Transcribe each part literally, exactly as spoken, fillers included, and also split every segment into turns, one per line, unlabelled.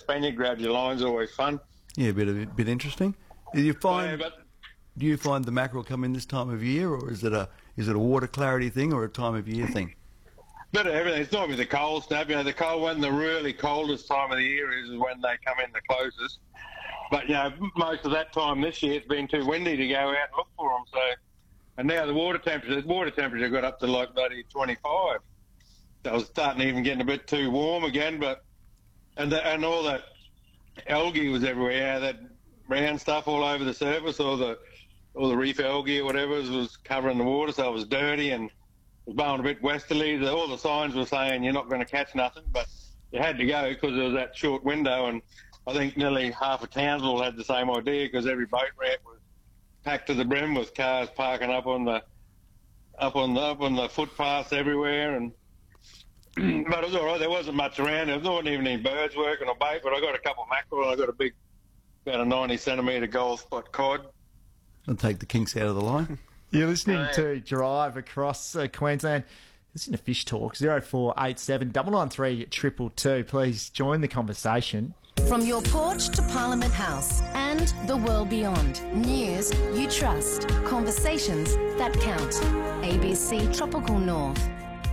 Spaniard grabs your line's always fun.
Yeah, a bit, a bit interesting. Do you find
Yeah, but
do you find the mackerel come in this time of year, or is it a is it a water clarity thing or a time of year thing?
bit of everything. It's not with the cold snap. You know, the cold one, the really coldest time of the year is when they come in the closest. But, you know, most of that time this year it's been too windy to go out and look for them. So, and now the water temperature, the water temperature got up to like bloody twenty-five. So it was starting even getting a bit too warm again. But and the, and all that algae was everywhere. You know, that brown stuff all over the surface, or the or the reef algae or whatever was, was covering the water, so it was dirty and it was blowing a bit westerly. The, all the signs were saying you're not going to catch nothing, but you had to go because there was that short window. And I think nearly half of Townsville had the same idea because every boat ramp was packed to the brim with cars parking up on the up on the up on the footpaths everywhere. And but it was all right. There wasn't much around. There wasn't even any birds working or bait. But I got a couple of mackerel. And I got a big, about a ninety centimetre gold spot cod.
And take the kinks out of the line.
You're listening to Drive across uh, Queensland. Listen to Fish Talk, zero four eight seven, nine nine three, two two two. Please join the conversation.
From your porch to Parliament House and the world beyond. News you trust. Conversations that count. A B C Tropical North.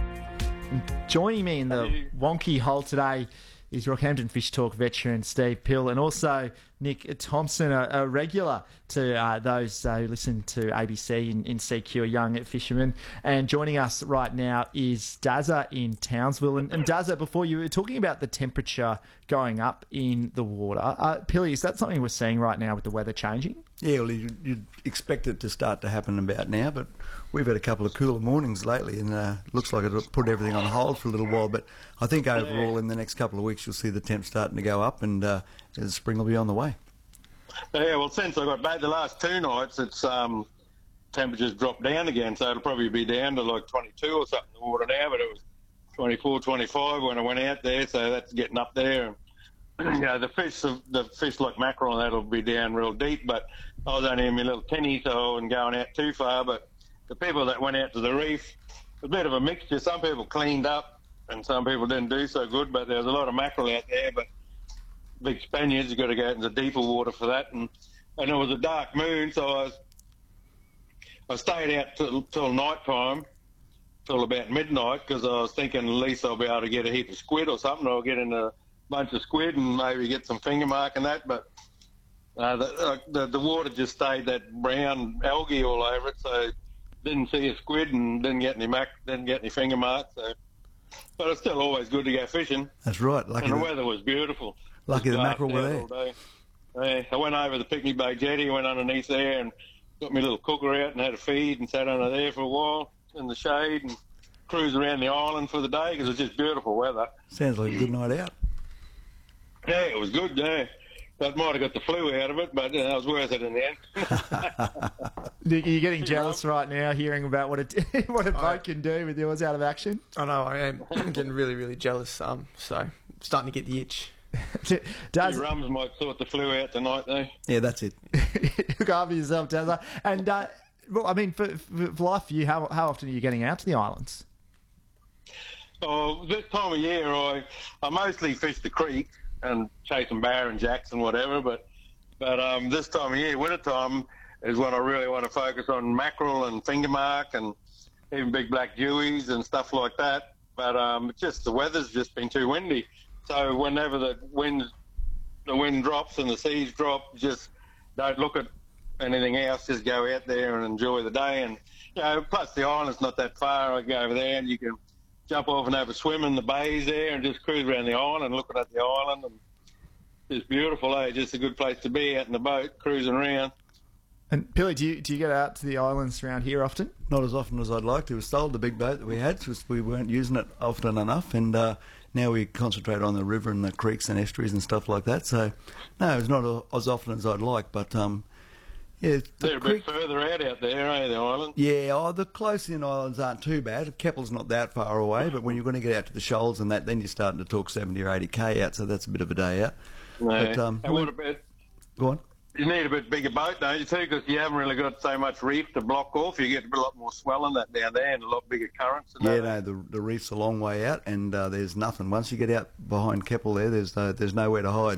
Joining me in the wonky hole today is Rockhampton Fish Talk veteran Steve Pill, and also Nick Thompson, a, a regular to uh, those uh, who listen to A B C in, in C Q, a young fisherman. And joining us right now is Dazza in Townsville. And, and Dazza, before you were talking about the temperature going up in the water, uh, Pilly, is that something we're seeing right now with the weather changing?
Yeah, well, you'd, you'd expect it to start to happen about now, but we've had a couple of cooler mornings lately, and uh, looks like it'll put everything on hold for a little while. But I think overall, in the next couple of weeks, you'll see the temp starting to go up, and uh, the spring will be on the way.
Yeah, well, since I got back the last two nights, it's um, temperatures dropped down again, so it'll probably be down to like twenty-two or something in the water now, but it was twenty-four, twenty-five when I went out there, so that's getting up there. And, you know, the fish, the fish like mackerel and that'll be down real deep, but I was only in my little tinny, so I wasn't going out too far. But the people that went out to the reef, a bit of a mixture. Some people cleaned up and some people didn't do so good, but there was a lot of mackerel out there. But big Spaniards, you've got to go out into deeper water for that. And, and it was a dark moon, so I was I stayed out till, till night time, till about midnight, because I was thinking at least I'll be able to get a heap of squid or something. I'll get in a bunch of squid and maybe get some finger mark and that. But uh, the, uh, the the water just stayed that brown algae all over it, so didn't see a squid and didn't get any mac, didn't get any finger marks. So, but it's still always good to go fishing.
That's right. Lucky
and the
the,
weather was beautiful.
Lucky the mackerel were there.
All day. Yeah, I went over the Picnic Bay jetty, went underneath there and got my little cooker out and had a feed and sat under there for a while in the shade and cruised around the island for the day because it's just beautiful weather.
Sounds like a good night out.
Yeah, it was good, yeah. That might have got the flu out of it, but you know, it was worth it in the end.
Nick, are you getting jealous right now hearing about what a, what a boat
I,
can do with yours out of action?
I know, I am getting really, really jealous, um, so I'm starting to get the itch.
Does
Your rums might sort the flu out tonight, though.
Yeah, that's it.
Look after yourself, Dazza. And, uh, well, I mean, for, for, for life for you, how, how often are you getting out to the islands?
Oh, this time of year, I, I mostly fish the creek and chasing bar and jacks and whatever, but but um, this time of year, winter time, is when I really want to focus on mackerel and finger mark and even big black dewies and stuff like that. But um, it's just the weather's just been too windy. So whenever the wind the wind drops and the seas drop, just don't look at anything else. Just go out there and enjoy the day. And you know, plus the island's not that far. I go over there and you can jump off and have a swim in the bays there and just cruise around the island and looking at the island. And it's beautiful, eh? Just a good place to be out in the boat, cruising around.
And Billy, do you do you get out to the islands around here often?
Not as often as I'd like to. We sold the big boat that we had because we weren't using it often enough, and uh, now we concentrate on the river and the creeks and estuaries and stuff like that. So, no, it's not a, as often as I'd like, but um, yeah, the
they're a
creek,
bit further out out there, eh? The island.
Yeah, oh, the close-in islands aren't too bad. Keppel's not that far away, but when you're going to get out to the shoals and that, then you're starting to talk seventy or eighty k out. So that's a bit of a day out.
No.
But, um,
and what about?
Go on.
You need a bit bigger boat, don't you, too, because you haven't really got so much reef to block off. You get a lot more swell in that down there and a lot bigger currents. And
yeah,
that.
no, the the reef's a long way out, and uh, there's nothing. Once you get out behind Keppel there, there's uh, there's nowhere to hide.